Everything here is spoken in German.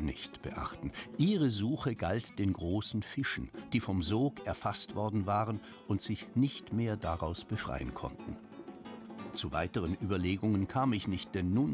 nicht beachten. Ihre Suche galt den großen Fischen, die vom Sog erfasst worden waren und sich nicht mehr daraus befreien konnten. Zu weiteren Überlegungen kam ich nicht, denn nun